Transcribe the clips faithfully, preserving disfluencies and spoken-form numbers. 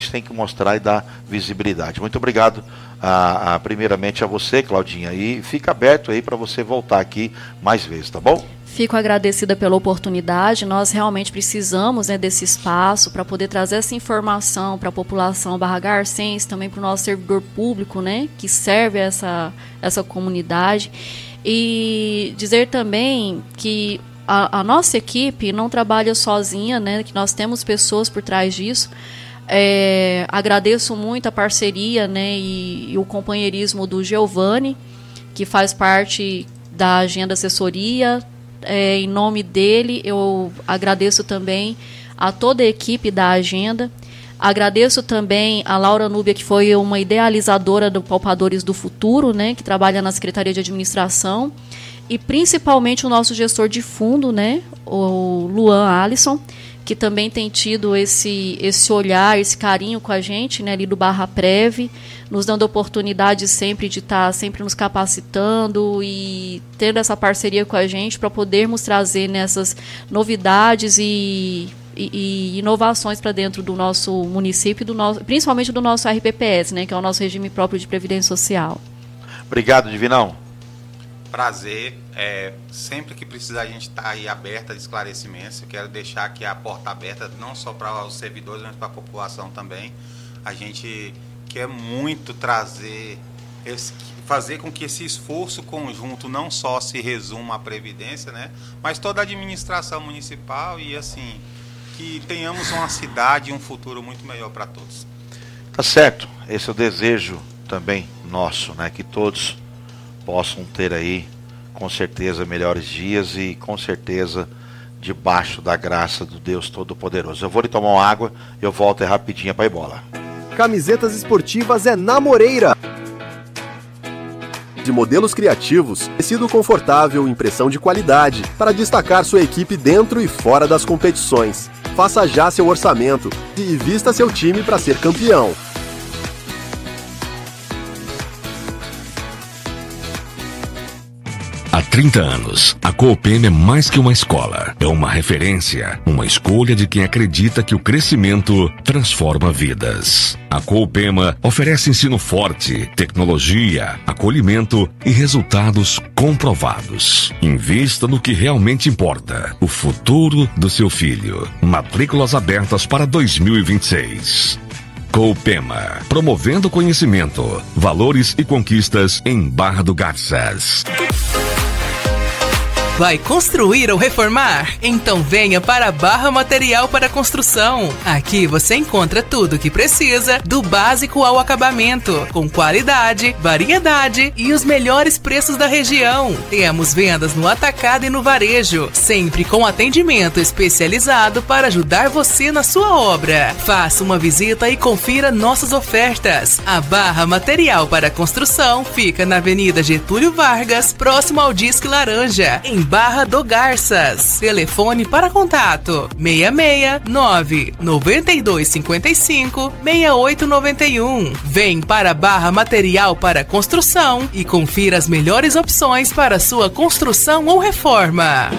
gente tem que mostrar e dar visibilidade. Muito obrigado, a, a, primeiramente a você, Claudinha, e fica aberto aí para você voltar aqui mais vezes, tá bom? Fico agradecida pela oportunidade. Nós realmente precisamos, né, desse espaço para poder trazer essa informação para a população barra-garcense, também para o nosso servidor público, né, que serve essa, essa comunidade. E dizer também que a, a nossa equipe não trabalha sozinha, né, que nós temos pessoas por trás disso. É, agradeço muito a parceria, né, e, e o companheirismo do Giovanni, que faz parte da Agenda Assessoria. É, em nome dele, eu agradeço também a toda a equipe da Agenda. Agradeço também a Laura Núbia, que foi uma idealizadora do Poupadores do Futuro, né, que trabalha na Secretaria de Administração. E principalmente o nosso gestor de fundo, né, o Luan Alisson, que também tem tido esse, esse olhar, esse carinho com a gente, né, ali do Barra Prev, nos dando oportunidade sempre de estar sempre nos capacitando e tendo essa parceria com a gente para podermos trazer nessas novidades e, e, e inovações para dentro do nosso município, do nosso, principalmente do nosso R P P S, né, que é o nosso regime próprio de Previdência Social. Obrigado, Divinão. Prazer, é, sempre que precisar a gente está aí aberta de esclarecimentos. Eu quero deixar aqui a porta aberta não só para os servidores, mas para a população também. A gente quer muito trazer, esse, fazer com que esse esforço conjunto não só se resuma à Previdência, né, mas toda a administração municipal e assim, que tenhamos uma cidade e um futuro muito melhor para todos. Tá certo, esse é o desejo também nosso, né, que todos possam ter aí, com certeza, melhores dias e, com certeza, debaixo da graça do Deus Todo-Poderoso. Eu vou lhe tomar uma água e eu volto aí rapidinho para ir bola. Camisetas esportivas é na Moreira. De modelos criativos, tecido confortável, impressão de qualidade, para destacar sua equipe dentro e fora das competições. Faça já seu orçamento e vista seu time para ser campeão. Há trinta anos, a Coopem é mais que uma escola. É uma referência, uma escolha de quem acredita que o crescimento transforma vidas. A Coopem oferece ensino forte, tecnologia, acolhimento e resultados comprovados. Invista no que realmente importa, o futuro do seu filho. Matrículas abertas para dois mil e vinte e seis. Coopem, promovendo conhecimento, valores e conquistas em Barra do Garças. Vai construir ou reformar? Então venha para Barra Material para Construção. Aqui você encontra tudo o que precisa, do básico ao acabamento, com qualidade, variedade e os melhores preços da região. Temos vendas no atacado e no varejo, sempre com atendimento especializado para ajudar você na sua obra. Faça uma visita e confira nossas ofertas. A Barra Material para Construção fica na Avenida Getúlio Vargas, próximo ao Disque Laranja, em Barra do Garças. Telefone para contato seis seis nove nove dois cinco cinco seis oito nove um. Vem para Barra Material para Construção e confira as melhores opções para sua construção ou reforma.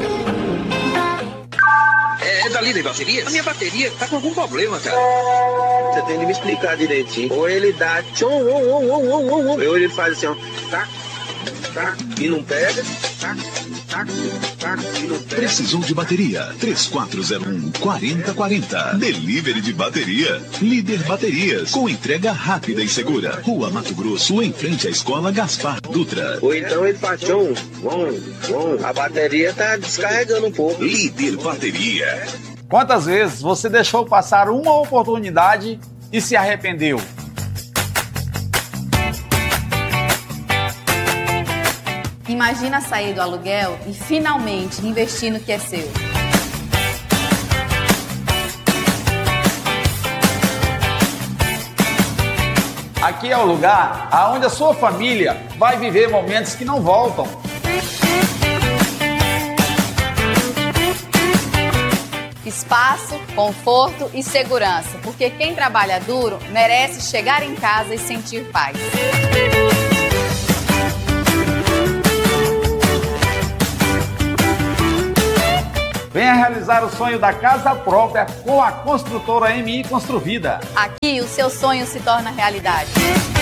É, é da Líder Bateria? A minha bateria tá com algum problema, cara. Você tem de me explicar direitinho. Ou ele dá tchom, ou, ou, ou, ou, ou, ou ele faz assim, ó, tá, tá, e não pega, tá, tá, tá, e não pega. Precisou de bateria? três quatro zero um, quatro zero quatro zero. Delivery de bateria. Líder Baterias, com entrega rápida e segura. Rua Mato Grosso, em frente à Escola Gaspar Dutra. Ou então ele faz tchom, bom, bom, a bateria tá descarregando um pouco. Líder Bateria. Quantas vezes você deixou passar uma oportunidade e se arrependeu? Imagina sair do aluguel e finalmente investir no que é seu. Aqui é o lugar onde a sua família vai viver momentos que não voltam. Espaço, conforto e segurança, porque quem trabalha duro merece chegar em casa e sentir paz. Venha realizar o sonho da casa própria com a construtora M I Construvida. Aqui o seu sonho se torna realidade.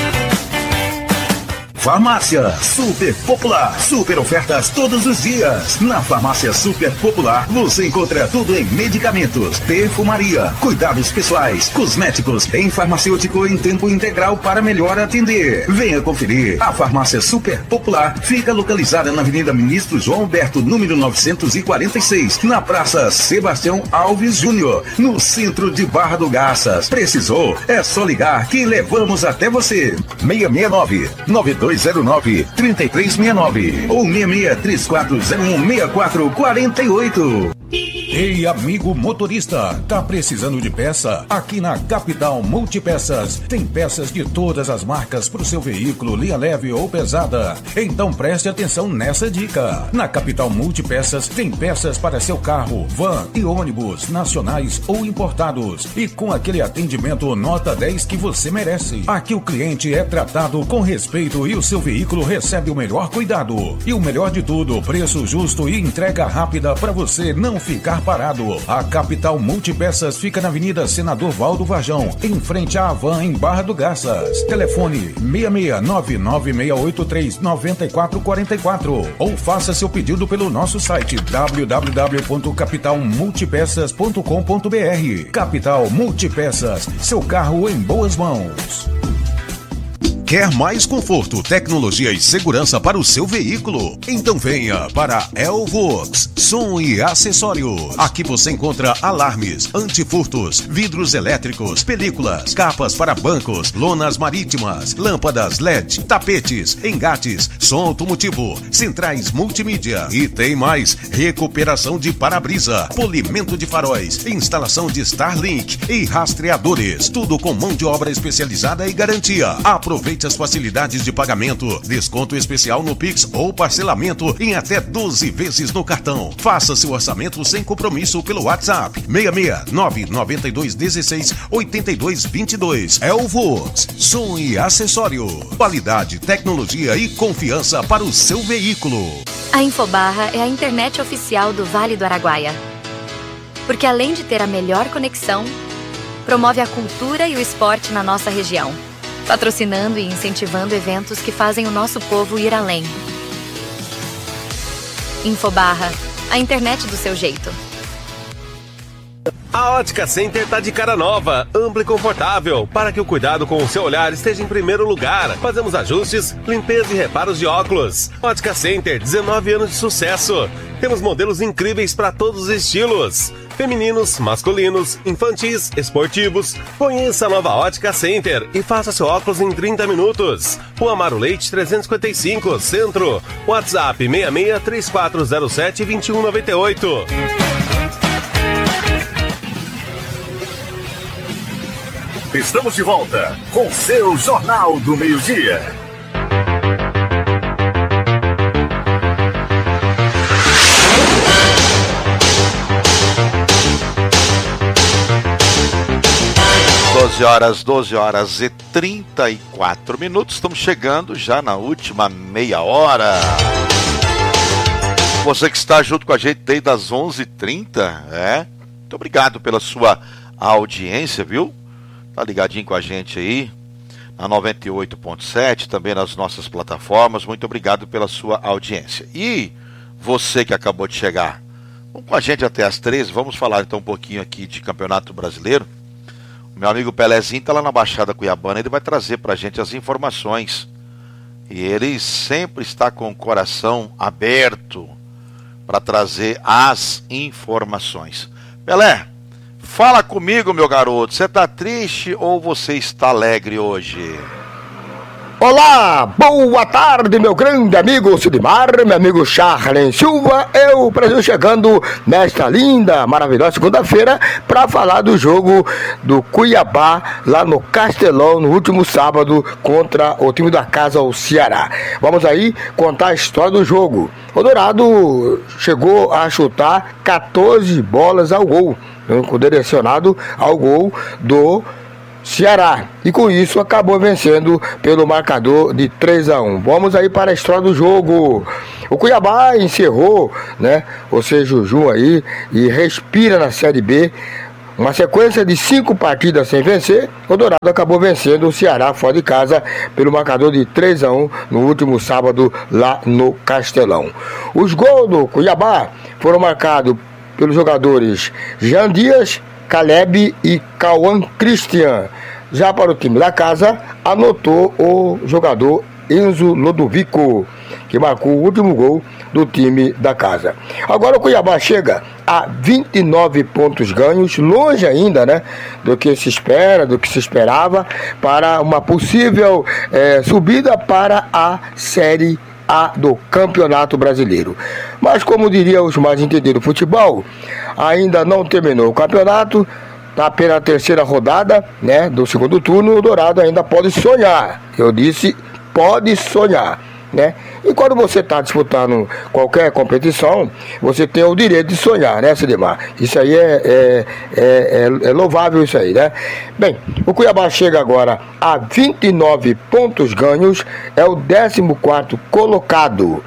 Farmácia Super Popular. Super ofertas todos os dias. Na Farmácia Super Popular você encontra tudo em medicamentos, perfumaria, cuidados pessoais, cosméticos, em farmacêutico em tempo integral para melhor atender. Venha conferir. A Farmácia Super Popular fica localizada na Avenida Ministro João Alberto, número novecentos e quarenta e seis, na Praça Sebastião Alves Júnior, no centro de Barra do Garças. Precisou? É só ligar que levamos até você. seis seis nove, nove dois zero nove, três três seis nove ou seis seis três quatro zero um, seis quatro quatro oito. Ei, amigo motorista, tá precisando de peça? Aqui na Capital Multipeças tem peças de todas as marcas para o seu veículo, linha leve ou pesada. Então preste atenção nessa dica. Na Capital Multipeças tem peças para seu carro, van e ônibus, nacionais ou importados. E com aquele atendimento nota dez que você merece. Aqui o cliente é tratado com respeito e o seu veículo recebe o melhor cuidado. E o melhor de tudo, preço justo e entrega rápida para você não ficar parado. A Capital Multipeças fica na Avenida Senador Valdo Varjão, em frente à Havan, em Barra do Garças. Telefone seis seis nove nove seis oito três nove quatro quatro quatro ou faça seu pedido pelo nosso site w w w ponto capital multipeças ponto com ponto b r. Capital Multipeças, seu carro em boas mãos. Quer mais conforto, tecnologia e segurança para o seu veículo? Então venha para Elvox Som e Acessórios. Aqui você encontra alarmes, antifurtos, vidros elétricos, películas, capas para bancos, lonas marítimas, lâmpadas L E D, tapetes, engates, som automotivo, centrais multimídia e tem mais: recuperação de para-brisa, polimento de faróis, instalação de Starlink e rastreadores. Tudo com mão de obra especializada e garantia. Aproveite as facilidades de pagamento, desconto especial no Pix ou parcelamento em até doze vezes no cartão. Faça seu orçamento sem compromisso pelo WhatsApp seis seis nove nove dois um seis oito dois dois dois. Elvox Som e Acessório. Qualidade, tecnologia e confiança para o seu veículo. A Infobarra é a internet oficial do Vale do Araguaia. Porque além de ter a melhor conexão, promove a cultura e o esporte na nossa região, patrocinando e incentivando eventos que fazem o nosso povo ir além. Infobarra, a internet do seu jeito. A Ótica Center tá de cara nova, ampla e confortável, para que o cuidado com o seu olhar esteja em primeiro lugar. Fazemos ajustes, limpeza e reparos de óculos. Ótica Center, dezenove anos de sucesso. Temos modelos incríveis para todos os estilos: femininos, masculinos, infantis, esportivos. Conheça a nova Ótica Center e faça seu óculos em trinta minutos. Rua Amaro Leite trezentos e cinquenta e cinco, Centro. WhatsApp seis seis três quatro zero sete dois um nove oito. Estamos de volta com seu Jornal do Meio-Dia. doze horas, doze horas e trinta e quatro minutos. Estamos chegando já na última meia hora. Você que está junto com a gente desde as onze e trinta, é? Muito obrigado pela sua audiência, viu? Tá ligadinho com a gente aí na noventa e oito ponto sete, também nas nossas plataformas. Muito obrigado pela sua audiência. E você que acabou de chegar, vamos com a gente até as treze. Vamos falar então um pouquinho aqui de Campeonato Brasileiro. O meu amigo Pelezinho está lá na Baixada Cuiabana, ele vai trazer pra gente as informações. E ele sempre está com o coração aberto para trazer as informações. Pelé, fala comigo, meu garoto. Você tá triste ou você está alegre hoje? Olá, boa tarde, meu grande amigo Sidmar, meu amigo Charles Silva. Eu, Brasil, chegando nesta linda, maravilhosa segunda-feira para falar do jogo do Cuiabá lá no Castelão no último sábado contra o time da casa, o Ceará. Vamos aí contar a história do jogo. O Dourado chegou a chutar quatorze bolas ao gol, direcionado ao gol do Ceará, e com isso acabou vencendo pelo marcador de três a um. Vamos aí para a história do jogo. O Cuiabá encerrou, né, o seu jejum aí e respira na Série B. Uma sequência de cinco partidas sem vencer, o Dourado acabou vencendo o Ceará fora de casa pelo marcador de três a um no último sábado lá no Castelão. Os gols do Cuiabá foram marcados pelos jogadores Jean Dias, Caleb e Cauã Christian. Já para o time da casa, anotou o jogador Enzo Lodovico, que marcou o último gol do time da casa. Agora o Cuiabá chega a vinte e nove pontos ganhos, longe ainda, né, do que se espera, do que se esperava, para uma possível é, subida para a Série A do Campeonato Brasileiro. Mas como diriam os mais entendidos do futebol, ainda não terminou o campeonato, está apenas a terceira rodada, né, do segundo turno, o Dourado ainda pode sonhar. Eu disse, pode sonhar, né? E quando você está disputando qualquer competição, você tem o direito de sonhar, né, Sidemar? Isso aí é, é, é, é, é louvável, isso aí, né? Bem, o Cuiabá chega agora a vinte e nove pontos ganhos, é o décimo quarto colocado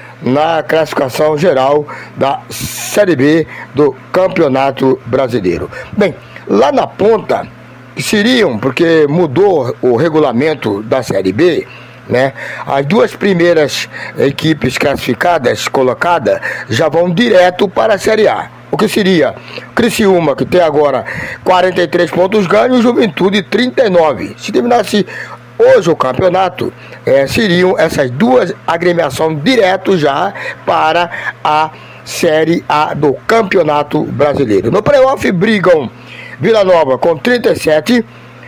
na classificação geral da Série B do Campeonato Brasileiro. Bem, lá na ponta, que seriam, porque mudou o regulamento da Série B, né? As duas primeiras equipes classificadas, colocadas, já vão direto para a Série A. O que seria Criciúma, que tem agora quarenta e três pontos ganhos, Juventude trinta e nove. Se terminasse hoje o campeonato, é, seriam essas duas agremiações direto já para a Série A do Campeonato Brasileiro. No playoff brigam Vila Nova com trinta e sete,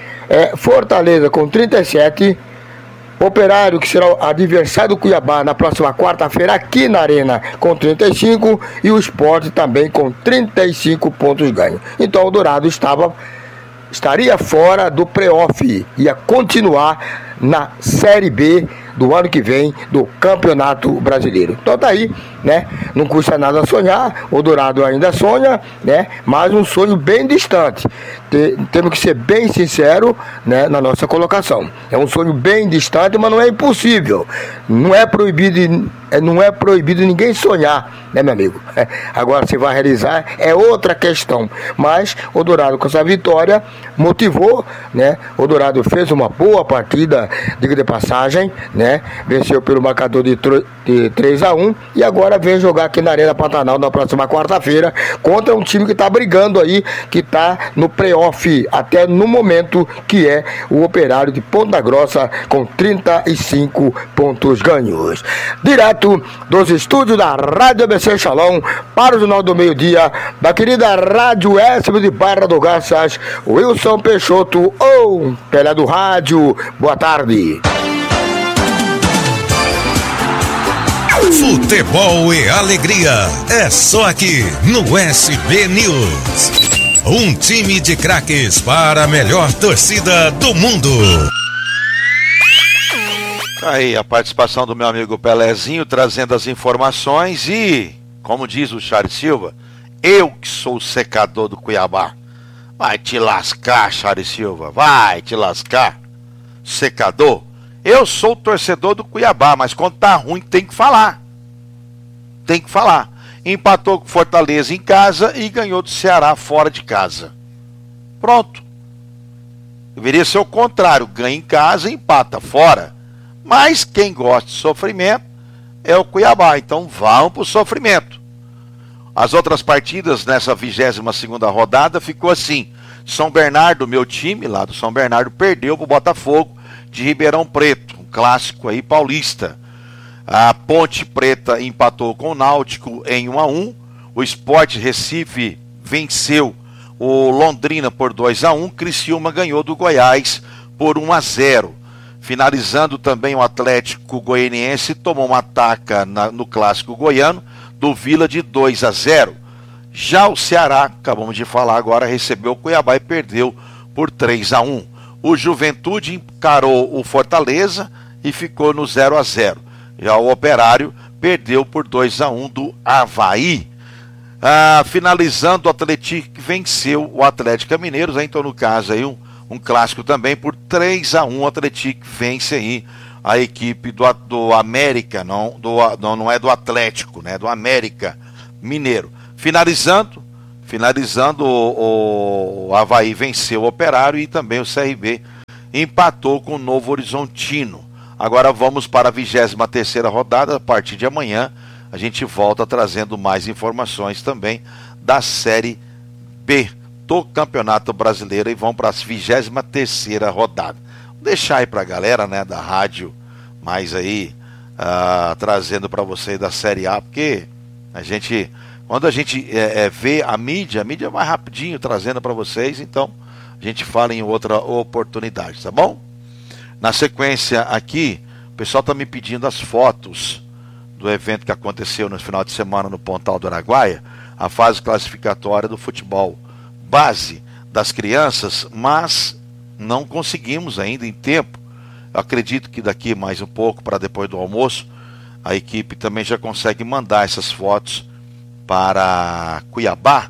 é, Fortaleza com trinta e sete, Operário, que será o adversário do Cuiabá na próxima quarta-feira aqui na Arena, com trinta e cinco, e o Sport também com trinta e cinco pontos ganhos. Então o Dourado estava, estaria fora do pré-off, ia continuar na Série B do ano que vem do Campeonato Brasileiro. Então tá aí, né? Não custa nada sonhar, o Dourado ainda sonha, né? Mas um sonho bem distante. Te, temos que ser bem sinceros, né, na nossa colocação. É um sonho bem distante, mas não é impossível. Não é proibido, não é proibido ninguém sonhar, né, meu amigo? É, agora, se vai realizar, é outra questão. Mas o Dourado, com essa vitória, motivou, né? O Dourado fez uma boa partida, diga de passagem, né? Venceu pelo marcador de, de três a um e agora vem jogar aqui na Arena Pantanal na próxima quarta-feira contra um time que está brigando aí, que está no pré-off até no momento, que é o Operário de Ponta Grossa com trinta e cinco pontos ganhos. Direto dos estúdios da Rádio A B C Shalom para o Jornal do Meio-Dia da querida Rádio S B de Barra do Garças, Wilson Peixoto, ou Pelé do Rádio. Boa tarde. Futebol e alegria é só aqui no S B News. Um time de craques para a melhor torcida do mundo. Aí a participação do meu amigo Pelezinho trazendo as informações e, como diz o Charles Silva, eu que sou o secador do Cuiabá. Vai te lascar, Charles Silva, vai te lascar, secador. Eu sou o torcedor do Cuiabá, mas quando tá ruim tem que falar. Tem que falar. Empatou com Fortaleza em casa e ganhou do Ceará fora de casa. Pronto. Deveria ser o contrário. Ganha em casa e empata fora. Mas quem gosta de sofrimento é o Cuiabá. Então vão pro sofrimento. As outras partidas nessa vigésima segunda rodada ficou assim. São Bernardo, meu time lá do São Bernardo, perdeu pro Botafogo de Ribeirão Preto, um clássico aí paulista. A Ponte Preta empatou com o Náutico em um a um. O Sport Recife venceu o Londrina por dois a um. Criciúma ganhou do Goiás por um a zero. Finalizando também o Atlético Goianiense tomou uma taca na, no clássico goiano do Vila de dois a zero. Já o Ceará, acabamos de falar agora, recebeu o Cuiabá e perdeu por três a um. O Juventude encarou o Fortaleza e ficou no zero a zero. Já o Operário perdeu por dois a um do Avaí. Ah, finalizando, o Atlético venceu o Atlético Mineiro, então no caso aí um, um clássico também por três a um. O Atlético vence aí a equipe do, do América, não, do, não, não é do Atlético, né? Do América Mineiro. Finalizando, finalizando o, o Avaí venceu o Operário e também o C R B empatou com o Novo Horizontino. Agora vamos para a vigésima terceira rodada. A partir de amanhã a gente volta trazendo mais informações também da Série B do Campeonato Brasileiro e vão para a vigésima terceira rodada. Vou deixar aí para a galera, né, da rádio, mais aí, uh, trazendo para vocês da Série A, porque a gente, quando a gente é, é, vê a mídia, a mídia vai rapidinho trazendo para vocês, então a gente fala em outra oportunidade, tá bom? Na sequência aqui, o pessoal está me pedindo as fotos do evento que aconteceu no final de semana no Pontal do Araguaia, a fase classificatória do futebol base das crianças, mas não conseguimos ainda em tempo. Eu acredito que daqui mais um pouco, para depois do almoço, a equipe também já consegue mandar essas fotos para Cuiabá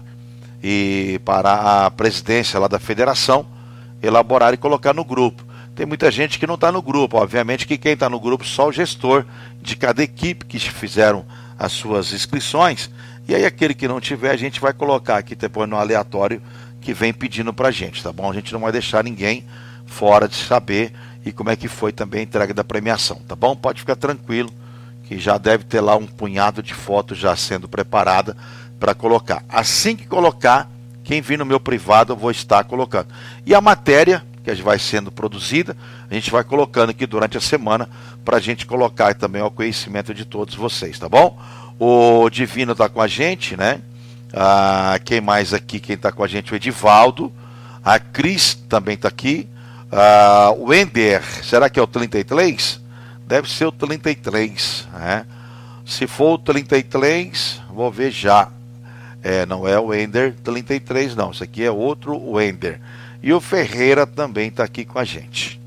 e para a presidência lá da federação elaborar e colocar no grupo. Tem muita gente que não está no grupo, obviamente que quem está no grupo só o gestor de cada equipe que fizeram as suas inscrições. E aí aquele que não tiver, a gente vai colocar aqui depois no aleatório que vem pedindo pra gente, tá bom? A gente não vai deixar ninguém fora de saber e como é que foi também a entrega da premiação, tá bom? Pode ficar tranquilo que já deve ter lá um punhado de fotos já sendo preparada para colocar. Assim que colocar, quem vir no meu privado eu vou estar colocando. E a matéria que vai sendo produzida, a gente vai colocando aqui durante a semana pra gente colocar também ao conhecimento de todos vocês, tá bom? O Divino está com a gente, né? Ah, quem mais aqui? Quem está com a gente? O Edivaldo. A Cris também está aqui. Ah, o Ender, será que é o trinta e três? Deve ser o trinta e três, né? Se for o trinta e três, vou ver já. É, não é o Ender trinta e três, não. Isso aqui é outro o Ender. E o Ferreira também está aqui com a gente.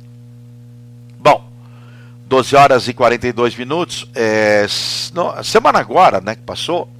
Bom, doze horas e quarenta e dois minutos, é, no, semana agora, né, que passou,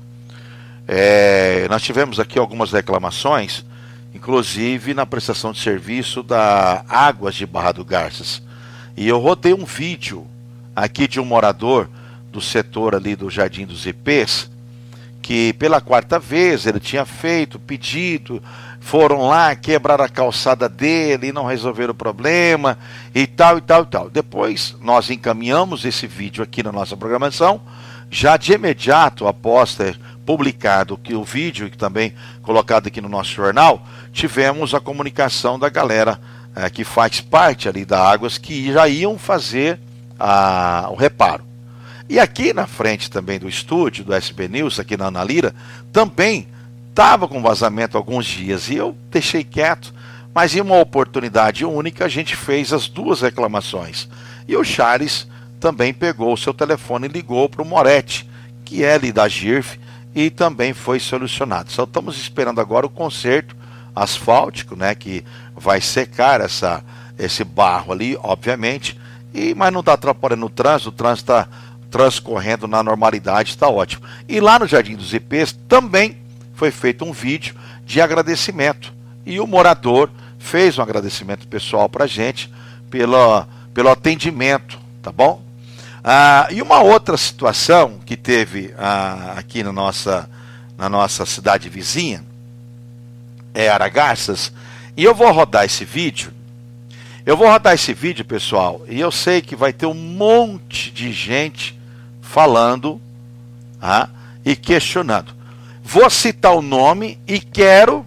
é, nós tivemos aqui algumas reclamações, inclusive na prestação de serviço da Águas de Barra do Garças. E eu rodei um vídeo aqui de um morador do setor ali do Jardim dos Ipês, que pela quarta vez ele tinha feito pedido, foram lá, quebraram a calçada dele e não resolveram o problema e tal e tal e tal. Depois nós encaminhamos esse vídeo aqui na nossa programação, já de imediato após ter publicado que o vídeo e também colocado aqui no nosso jornal, tivemos a comunicação da galera é, que faz parte ali da Águas, que já iam fazer a, o reparo. E aqui na frente também do estúdio do S B News, aqui na Ana Lira, também estava com vazamento há alguns dias e eu deixei quieto, mas em uma oportunidade única a gente fez as duas reclamações. E o Charles também pegou o seu telefone e ligou para o Moretti, que é ali da G I R F, e também foi solucionado. Só estamos esperando agora o conserto asfáltico, né, que vai secar essa, esse barro ali, obviamente, e, mas não está atrapalhando o trânsito, o trânsito está transcorrendo na normalidade, está ótimo. E lá no Jardim dos Ipês também foi feito um vídeo de agradecimento. E o morador fez um agradecimento pessoal para a gente pelo, pelo atendimento, tá bom? Ah, e uma outra situação que teve ah, aqui na nossa, na nossa cidade vizinha, é Aragarças, e eu vou rodar esse vídeo. Eu vou rodar esse vídeo, pessoal, e eu sei que vai ter um monte de gente falando ah, e questionando. Vou citar o nome e quero,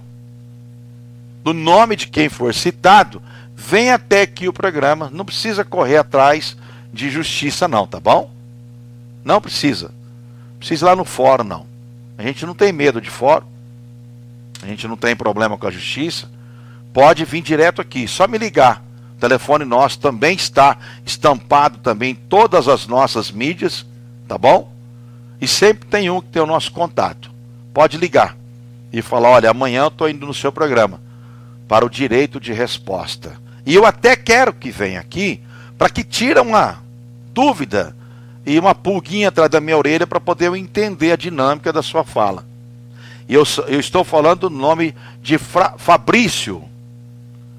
do nome de quem for citado, vem até aqui o programa. Não precisa correr atrás de justiça não, tá bom? Não precisa. Precisa ir lá no fórum, não. A gente não tem medo de fórum. A gente não tem problema com a justiça. Pode vir direto aqui, só me ligar. O telefone nosso também está estampado também em todas as nossas mídias, tá bom? E sempre tem um que tem o nosso contato. Pode ligar e falar, olha, amanhã eu estou indo no seu programa para o direito de resposta. E eu até quero que venha aqui para que tire uma dúvida e uma pulguinha atrás da minha orelha para poder eu entender a dinâmica da sua fala. E eu, eu estou falando do nome de Fra, Fabrício.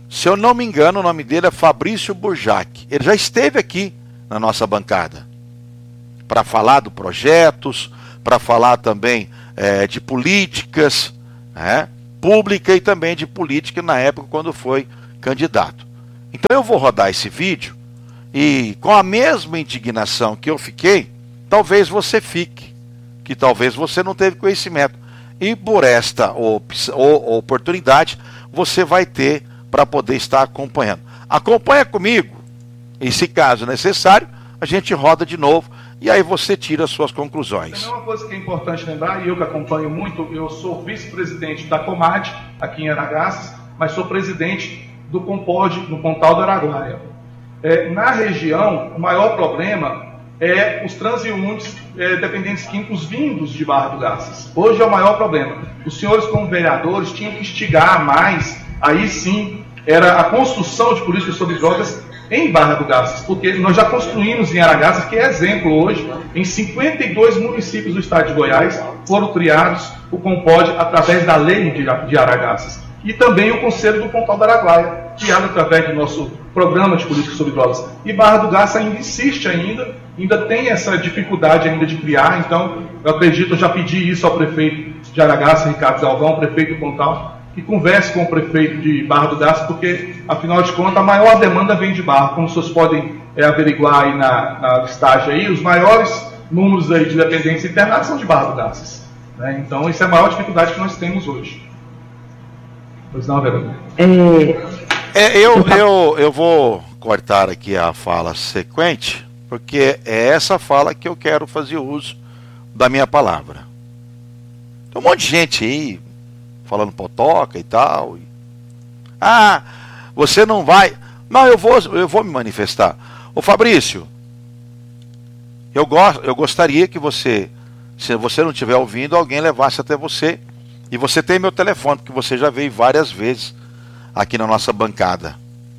Se eu não me engano, o nome dele é Fabrício Burjac. Ele já esteve aqui na nossa bancada para falar do projetos, para falar também é, de políticas, né, pública e também de política na época quando foi candidato. Então eu vou rodar esse vídeo e com a mesma indignação que eu fiquei, talvez você fique, que talvez você não teve conhecimento. E por esta op oportunidade você vai ter para poder estar acompanhando. Acompanha comigo, e se caso necessário, a gente roda de novo e aí você tira as suas conclusões. Tem uma coisa que é importante lembrar, e eu que acompanho muito, eu sou vice-presidente da Comad, aqui em Aragaças, mas sou presidente do Compod, no Pontal do Araguaia. É, na região, o maior problema é os transeuntes é, dependentes químicos vindos de Barra do Garças. Hoje é o maior problema. Os senhores, como vereadores, tinham que instigar mais, aí sim, era a construção de políticas sobre drogas em Barra do Garças, porque nós já construímos em Aragaças, que é exemplo hoje, em cinquenta e dois municípios do estado de Goiás, foram criados o Compod através da lei de, de Aragaças. E também o Conselho do Pontal do Araguaia, criado através do nosso programa de política sobre drogas. E Barra do Garças ainda insiste ainda, ainda tem essa dificuldade ainda de criar, então eu acredito, eu já pedi isso ao prefeito de Aragaças, Ricardo Galvão, prefeito do Pontal, que converse com o prefeito de Barra do Garças, porque, afinal de contas, a maior demanda vem de Barra. Como vocês podem é, averiguar aí na, na listagem, aí, os maiores números aí de dependentes internados são de Barra do Garças. Né? Então, essa é a maior dificuldade que nós temos hoje. Pois não, Verônica? É, eu, eu, eu vou cortar aqui a fala sequente, porque é essa fala que eu quero fazer uso da minha palavra. Tem um monte de gente aí falando potoca e tal. E... Ah, você não vai... Não, eu vou, eu vou me manifestar. Ô Fabrício, eu, go... eu gostaria que você, se você não estiver ouvindo, alguém levasse até você. E você tem meu telefone, porque você já veio várias vezes aqui na nossa bancada.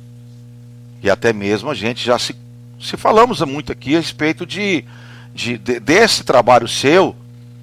E até mesmo a gente já se, se falamos muito aqui a respeito de, de, de desse trabalho seu,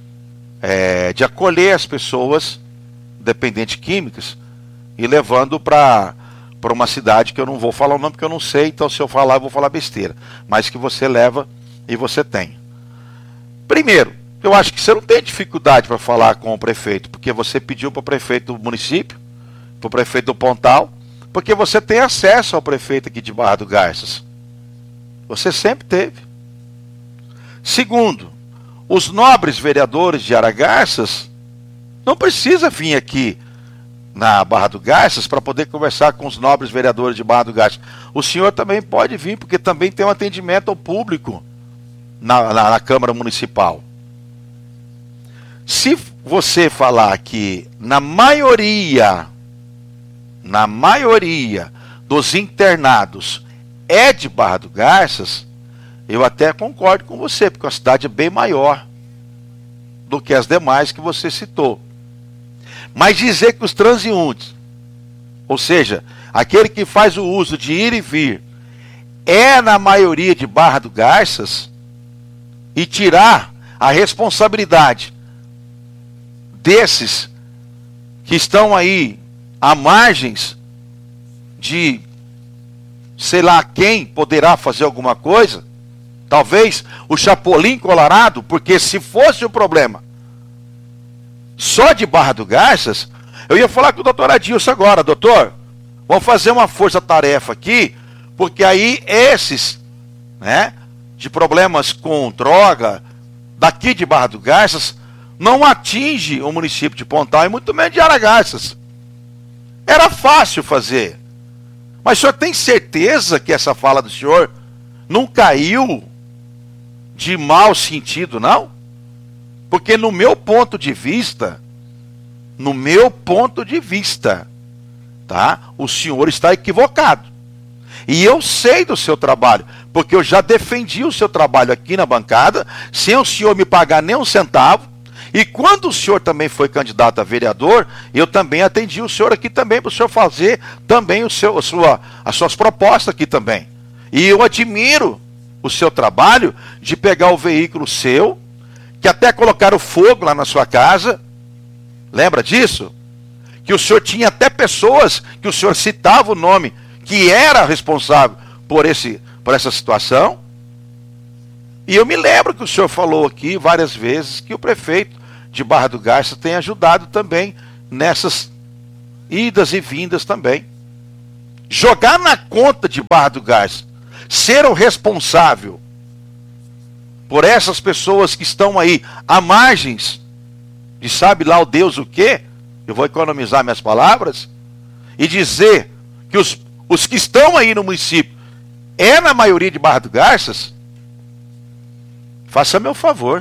é, de acolher as pessoas dependentes químicas e levando para para uma cidade que eu não vou falar o nome porque eu não sei, então se eu falar eu vou falar besteira, mas que você leva e você tem. Primeiro, eu acho que você não tem dificuldade para falar com o prefeito, porque você pediu para o prefeito do município, para o prefeito do Pontal, porque você tem acesso ao prefeito aqui de Barra do Garças. Você sempre teve. Segundo, os nobres vereadores de Aragaças não precisa vir aqui na Barra do Garças para poder conversar com os nobres vereadores de Barra do Garças. O senhor também pode vir, porque também tem um atendimento ao público na, na, na Câmara Municipal. Se você falar que na maioria, na maioria dos internados é de Barra do Garças, eu até concordo com você, porque a cidade é bem maior do que as demais que você citou. Mas dizer que os transeuntes, ou seja, aquele que faz o uso de ir e vir, é na maioria de Barra do Garças, e tirar a responsabilidade desses que estão aí à margens de sei lá quem poderá fazer alguma coisa, talvez o Chapolin Colorado, porque se fosse o problema só de Barra do Garças, eu ia falar com o doutor Adilson agora, doutor, vamos fazer uma força-tarefa aqui, porque aí esses, né, de problemas com droga, daqui de Barra do Garças, não atinge o município de Pontal e muito menos de Aragaças. Era fácil fazer. Mas o senhor tem certeza que essa fala do senhor não caiu de mau sentido, não? Porque no meu ponto de vista, no meu ponto de vista, tá? O senhor está equivocado. E eu sei do seu trabalho, porque eu já defendi o seu trabalho aqui na bancada, sem o senhor me pagar nem um centavo. E quando o senhor também foi candidato a vereador, eu também atendi o senhor aqui também, para o senhor fazer também o seu, a sua, as suas propostas aqui também. E eu admiro o seu trabalho de pegar o veículo seu, que até colocaram fogo lá na sua casa, lembra disso? que o senhor tinha até pessoas que o senhor citava o nome, que era responsável por, esse, por essa situação. E eu me lembro que o senhor falou aqui várias vezes que o prefeito de Barra do Garças tem ajudado também nessas idas e vindas também. Jogar na conta de Barra do Garças, ser o responsável por essas pessoas que estão aí à margens de sabe lá o Deus o quê, eu vou economizar minhas palavras, e dizer que os, os que estão aí no município é na maioria de Barra do Garças, faça meu favor.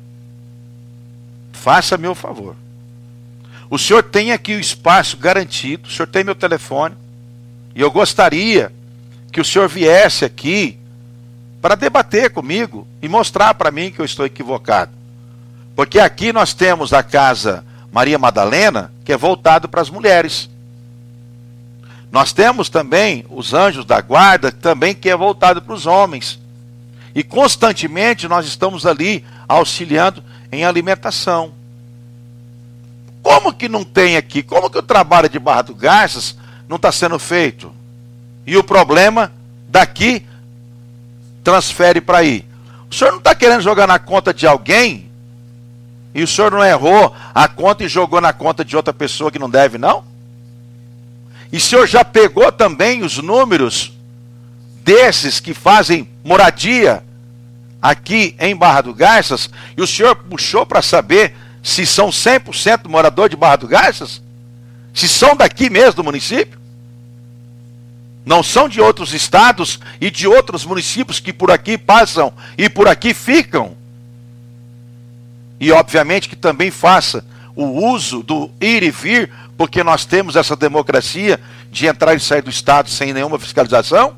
Faça meu favor. O senhor tem aqui o espaço garantido, o senhor tem meu telefone, e eu gostaria que o senhor viesse aqui para debater comigo e mostrar para mim que eu estou equivocado. Porque aqui nós temos a Casa Maria Madalena, que é voltado para as mulheres. Nós temos também os Anjos da Guarda, também que é voltado para os homens. E constantemente nós estamos ali auxiliando em alimentação. Como que não tem aqui? Como que o trabalho de Barra do Garças não está sendo feito? E o problema daqui transfere para aí. O senhor não está querendo jogar na conta de alguém? E o senhor não errou a conta e jogou na conta de outra pessoa que não deve, não? E o senhor já pegou também os números desses que fazem moradia aqui em Barra do Garças, e o senhor puxou para saber se são cem por cento morador de Barra do Garças? Se são daqui mesmo do município? Não são de outros estados e de outros municípios que por aqui passam e por aqui ficam? E obviamente que também faça o uso do ir e vir, porque nós temos essa democracia de entrar e sair do estado sem nenhuma fiscalização?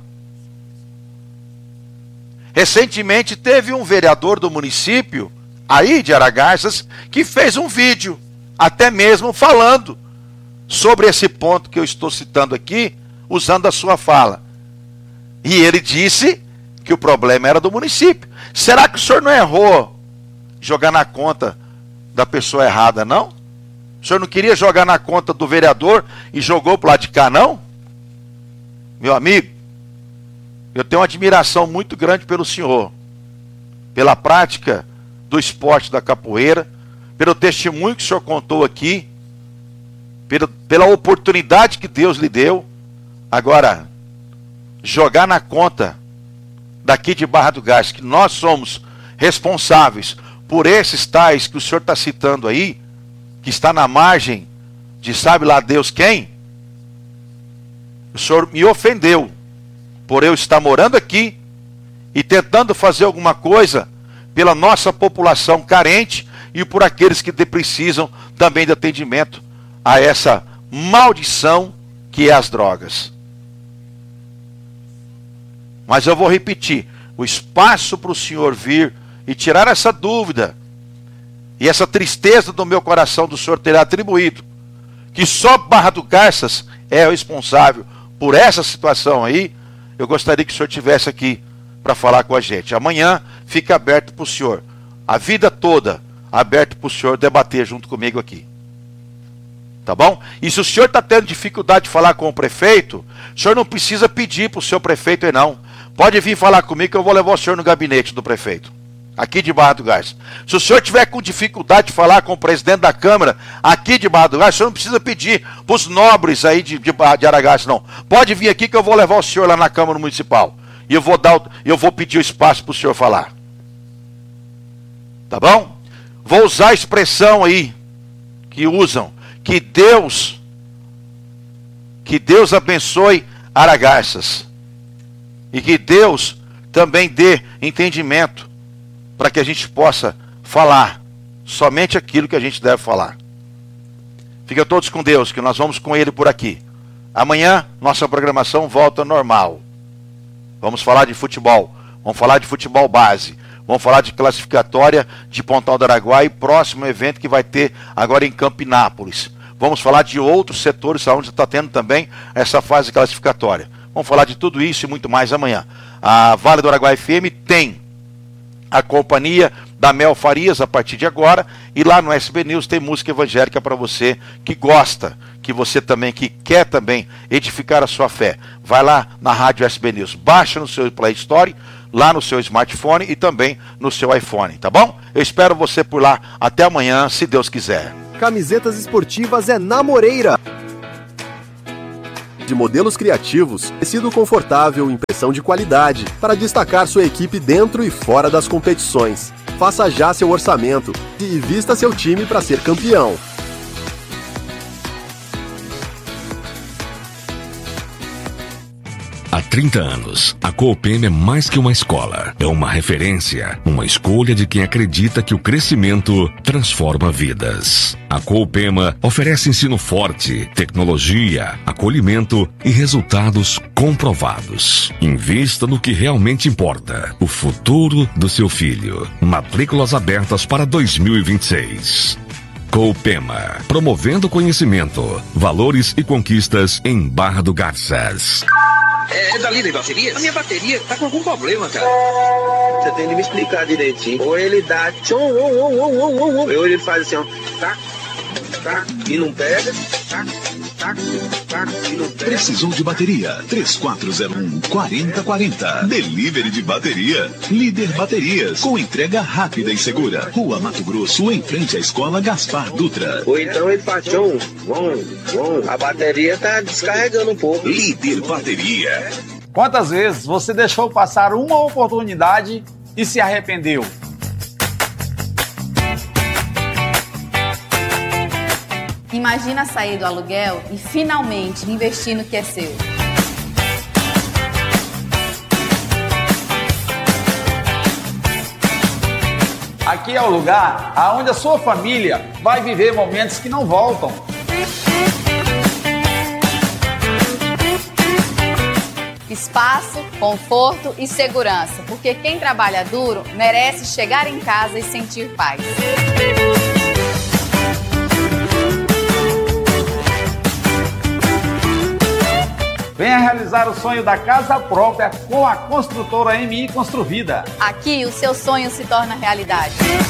Recentemente teve um vereador do município, aí de Aragarças, que fez um vídeo, até mesmo falando sobre esse ponto que eu estou citando aqui, usando a sua fala. E ele disse que o problema era do município. Será que o senhor não errou jogar na conta da pessoa errada, não? O senhor não queria jogar na conta do vereador e jogou para o lado de cá, não? Meu amigo, eu tenho uma admiração muito grande pelo senhor, pela prática do esporte da capoeira, pelo testemunho que o senhor contou aqui, pela, pela oportunidade que Deus lhe deu. Agora, jogar na conta daqui de Barra do Garças, que nós somos responsáveis por esses tais que o senhor está citando aí, que está na margem de sabe lá Deus quem, o senhor me ofendeu por eu estar morando aqui e tentando fazer alguma coisa pela nossa população carente e por aqueles que precisam também de atendimento a essa maldição que é as drogas. Mas eu vou repetir, o espaço para o senhor vir e tirar essa dúvida e essa tristeza do meu coração do senhor ter atribuído que só Barra do Garças é o responsável por essa situação aí, eu gostaria que o senhor estivesse aqui para falar com a gente. Amanhã fica aberto para o senhor, a vida toda aberto para o senhor debater junto comigo aqui. Tá bom? E se o senhor está tendo dificuldade de falar com o prefeito, o senhor não precisa pedir para o seu prefeito aí não. Pode vir falar comigo que eu vou levar o senhor no gabinete do prefeito, aqui de Barra do Garças. Se o senhor tiver com dificuldade de falar com o presidente da Câmara, aqui de Barra do Garças, o senhor não precisa pedir para os nobres aí de, de, de Aragarças, não. Pode vir aqui que eu vou levar o senhor lá na Câmara Municipal. E eu vou, dar, eu vou pedir o espaço para o senhor falar. Tá bom? Vou usar a expressão aí que usam. Que Deus, que Deus abençoe Aragarças. E que Deus também dê entendimento para que a gente possa falar somente aquilo que a gente deve falar. Fiquem todos com Deus, que nós vamos com Ele por aqui. Amanhã, nossa programação volta normal. Vamos falar de futebol, vamos falar de futebol base, vamos falar de classificatória de Pontal do Araguaia e próximo evento que vai ter agora em Campinápolis. Vamos falar de outros setores onde está tendo também essa fase classificatória. Vamos falar de tudo isso e muito mais amanhã. A Vale do Araguaia F M tem a companhia da Mel Farias a partir de agora, e lá no S B News tem música evangélica para você que gosta, que você também, que quer também edificar a sua fé, vai lá na Rádio S B News, baixa no seu Play Store, lá no seu smartphone e também no seu iPhone, tá bom? Eu espero você por lá. Até amanhã, se Deus quiser. Camisetas esportivas é na Moreira. De modelos criativos, tecido confortável, impressão de qualidade, para destacar sua equipe dentro e fora das competições. Faça já seu orçamento e vista seu time para ser campeão. Há trinta anos, a Coopema é mais que uma escola. É uma referência, uma escolha de quem acredita que o crescimento transforma vidas. A Coopema oferece ensino forte, tecnologia, acolhimento e resultados comprovados. Invista no que realmente importa, o futuro do seu filho. Matrículas abertas para dois mil e vinte e seis. Coopema, promovendo conhecimento, valores e conquistas em Barra do Garças. É, é da Líder Baterias? A minha bateria tá com algum problema, cara. Você tem que me explicar direitinho. Ou ele dá tchom, ou, ou, ou, ou, ou, ou ele faz assim, ó, tá, tá, e não pega, tá, tá, tá, e não pega. Precisou de bateria? três quatro zero um, quatro zero quatro zero. Delivery de bateria. Líder Baterias, com entrega rápida e segura. Rua Mato Grosso, em frente à Escola Gaspar Dutra. Ou então ele faz tchom, vão, vão, a bateria tá descarregando um pouco. Líder Bateria. Quantas vezes você deixou passar uma oportunidade e se arrependeu? Imagina sair do aluguel e finalmente investir no que é seu. Aqui é o lugar onde a sua família vai viver momentos que não voltam. Espaço, conforto e segurança, porque quem trabalha duro merece chegar em casa e sentir paz. Venha realizar o sonho da casa própria com a construtora M I Construvida. Aqui o seu sonho se torna realidade.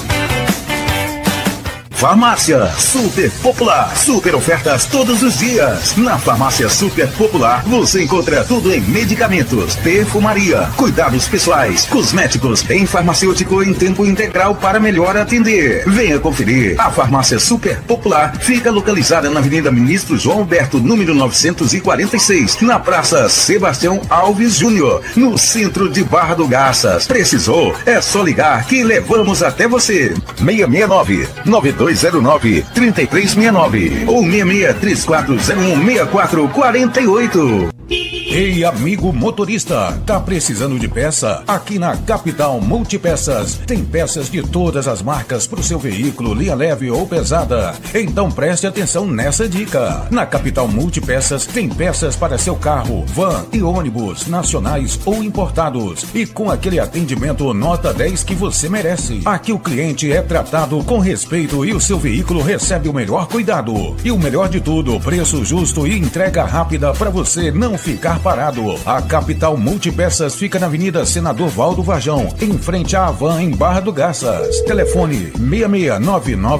Farmácia Super Popular. Super ofertas todos os dias. Na Farmácia Super Popular você encontra tudo em medicamentos, perfumaria, cuidados pessoais, cosméticos, em farmacêutico em tempo integral para melhor atender. Venha conferir. A Farmácia Super Popular fica localizada na Avenida Ministro João Alberto, número novecentos e quarenta e seis, na Praça Sebastião Alves Júnior, no centro de Barra do Garças. Precisou? É só ligar que levamos até você. seis seis nove, nove dois zero nove, três três seis nove ou seis seis três quatro zero um, seis quatro quatro oito. Ei, amigo motorista, tá precisando de peça? Aqui na Capital Multipeças tem peças de todas as marcas para o seu veículo, linha leve ou pesada. Então preste atenção nessa dica. Na Capital Multipeças tem peças para seu carro, van e ônibus, nacionais ou importados. E com aquele atendimento nota dez que você merece. Aqui o cliente é tratado com respeito e o seu veículo recebe o melhor cuidado. E o melhor de tudo, preço justo e entrega rápida para você não ficar parado. A Capital Multipeças fica na Avenida Senador Valdo Varjão, em frente à Havan, em Barra do Garças. Telefone seis seis nove nove